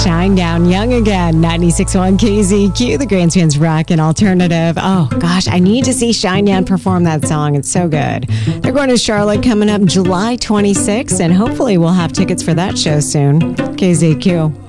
Shinedown, Young Again, 96.1 KZQ, the Grandstands Rock and Alternative. Oh, gosh, I need to see Shinedown perform that song. It's so good. They're going to Charlotte coming up July 26th, and hopefully we'll have tickets for that show soon. KZQ.